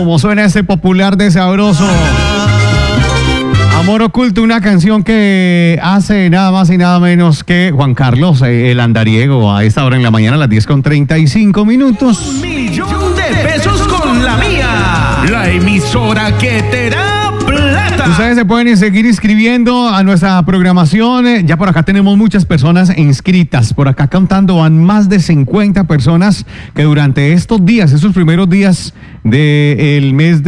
Como suena ese popular de sabroso. Amor oculto, una canción que hace nada más y nada menos que Juan Carlos, el andariego, a esta hora en la mañana, a las 10:35. $1,000,000 de pesos con la mía. La emisora que te da plata. Ustedes se pueden seguir inscribiendo a nuestra programación. Ya por acá tenemos muchas personas inscritas. Por acá contando van más de 50 personas que durante estos días, estos primeros días del mes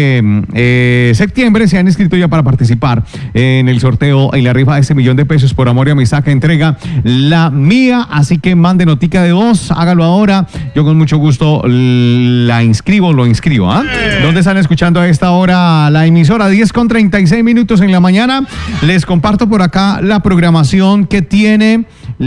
de septiembre, se han inscrito ya para participar en el sorteo y la rifa de $1,000,000 de pesos por amor y amistad que entrega la mía. Así que mande notica de voz, hágalo ahora. Yo con mucho gusto lo inscribo. ¿Dónde están escuchando a esta hora la emisora? 10:36 en la mañana. Les comparto por acá la programación que tiene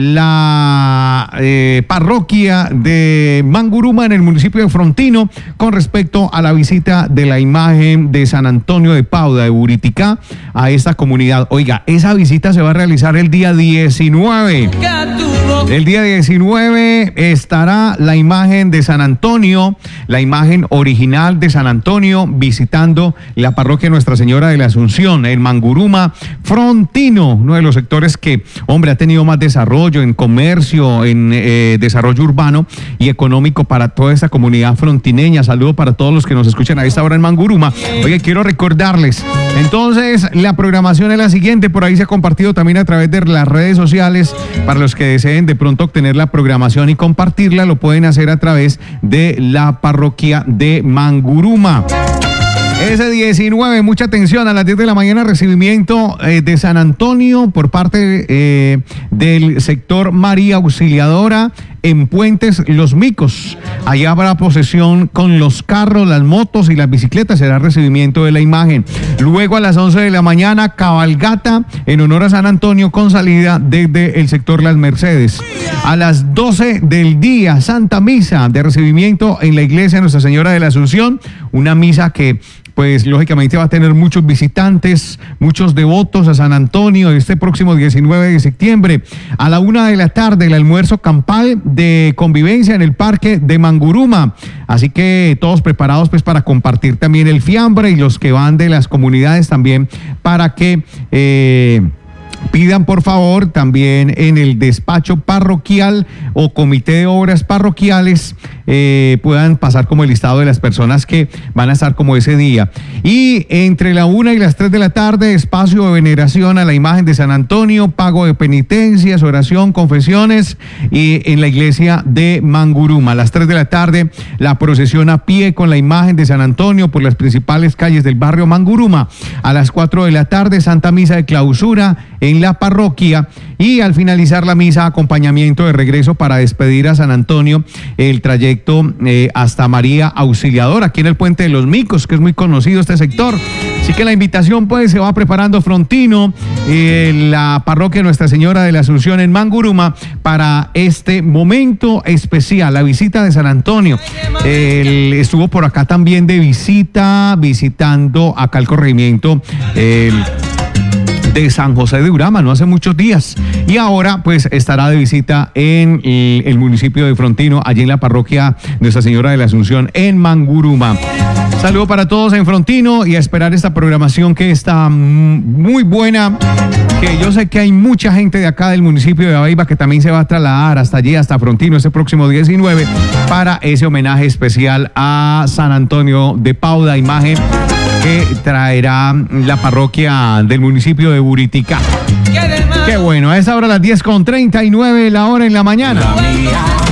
la parroquia de Manguruma en el municipio de Frontino con respecto a la visita de la imagen de San Antonio de Pauda, de Buriticá, a esta comunidad. Oiga, esa visita se va a realizar el día 19. El día 19 estará la imagen de San Antonio, la imagen original de San Antonio, visitando la parroquia Nuestra Señora de la Asunción, en Manguruma, Frontino, uno de los sectores que, hombre, ha tenido más desarrollo en comercio, en desarrollo urbano y económico para toda esta comunidad frontineña. Saludo para todos los que nos escuchan a esta hora en Manguruma. Oye, quiero recordarles, entonces, la programación es la siguiente, por ahí se ha compartido también a través de las redes sociales. Para los que deseen de pronto obtener la programación y compartirla, lo pueden hacer a través de la parroquia de Manguruma. Ese 19, mucha atención, a las 10 de la mañana, recibimiento de San Antonio por parte del sector María Auxiliadora en Puentes Los Micos. Allá habrá procesión con los carros, las motos y las bicicletas, será recibimiento de la imagen. Luego a las 11 de la mañana, cabalgata en honor a San Antonio con salida desde el sector Las Mercedes. A las 12 del día, Santa Misa de recibimiento en la iglesia Nuestra Señora de la Asunción, una misa que pues lógicamente va a tener muchos visitantes, muchos devotos a San Antonio este próximo 19 de septiembre. A la 1 de la tarde, el almuerzo campal de convivencia en el parque de Manguruma. Así que todos preparados pues para compartir también el fiambre, y los que van de las comunidades también para que pidan por favor también en el despacho parroquial o comité de obras parroquiales puedan pasar como el listado de las personas que van a estar como ese día. Y entre la 1 y las 3 de la tarde, espacio de veneración a la imagen de San Antonio, pago de penitencias, oración, confesiones y en la iglesia de Manguruma. A las 3 de la tarde, la procesión a pie con la imagen de San Antonio por las principales calles del barrio Manguruma. A las 4 de la tarde, Santa Misa de clausura en la parroquia, y al finalizar la misa, acompañamiento de regreso para despedir a San Antonio, el trayecto hasta María Auxiliadora, aquí en el Puente de los Micos, que es muy conocido este sector. Así que la invitación pues se va preparando Frontino, la parroquia Nuestra Señora de la Asunción en Manguruma, para este momento especial, la visita de San Antonio. Él estuvo por acá también de visita, visitando acá el corregimiento de San José de Urama, no hace muchos días, y ahora pues estará de visita en el municipio de Frontino, allí en la parroquia Nuestra Señora de la Asunción en Manguruma. Saludo para todos en Frontino y a esperar esta programación que está muy buena, que yo sé que hay mucha gente de acá del municipio de Abeiba que también se va a trasladar hasta allí, hasta Frontino, este próximo 19, para ese homenaje especial a San Antonio de Pauda, imagen que traerá la parroquia del municipio de Buriticá. Qué bueno, a esa hora, las 10:39, la hora en la mañana.